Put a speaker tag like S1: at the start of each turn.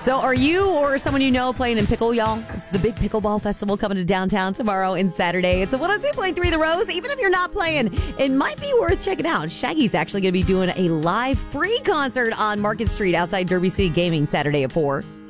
S1: So are you or someone you know playing in pickle, y'all? It's the big pickleball festival coming to downtown tomorrow and Saturday. It's a 102.3 The Rose. Even if you're not playing, it might be worth checking out. Shaggy's actually going to be doing a live free concert on Market Street outside Derby City Gaming Saturday at 4.